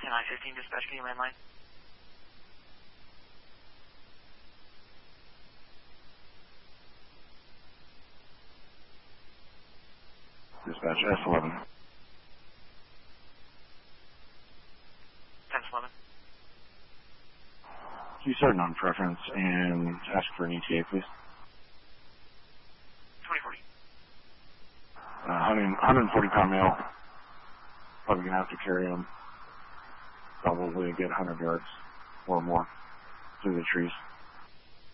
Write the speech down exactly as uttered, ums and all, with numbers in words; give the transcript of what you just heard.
ten I fifteen dispatch, can you landline? Dispatch S eleven. ten eleven. Can you start non-preference and ask for an E T A, please? twenty forty. Uh, one hundred forty pound male. Probably going to have to carry him probably a good one hundred yards or more through the trees.